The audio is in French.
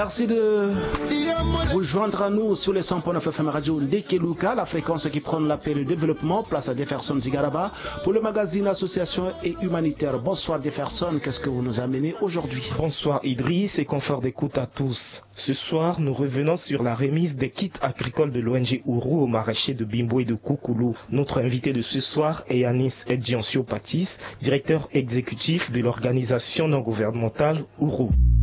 Merci de vous joindre à nous sur les 100.9 FM Radio Ndekeluka, la fréquence qui prend la paix et le développement, place à Jefferson Zigaraba, pour le magazine Association et Humanitaire. Bonsoir Jefferson, qu'est-ce que vous nous amenez aujourd'hui? Bonsoir Idriss et confort d'écoute à tous. Ce soir, nous revenons sur la remise des kits agricoles de l'ONG Ourou aux maraîchers de Bimbo et de Koukoulou. Notre invité de ce soir est Yanis Edjiansio Patis, directeur exécutif de l'organisation non gouvernementale Ourou.